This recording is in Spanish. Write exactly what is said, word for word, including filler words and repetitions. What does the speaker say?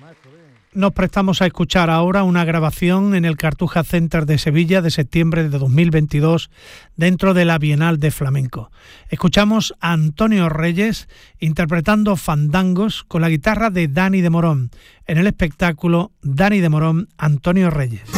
Nos prestamos a escuchar ahora una grabación en el Cartuja Center de Sevilla de septiembre de dos mil veintidós dentro de la Bienal de Flamenco. Escuchamos a Antonio Reyes interpretando fandangos con la guitarra de Dani de Morón en el espectáculo Dani de Morón, Antonio Reyes.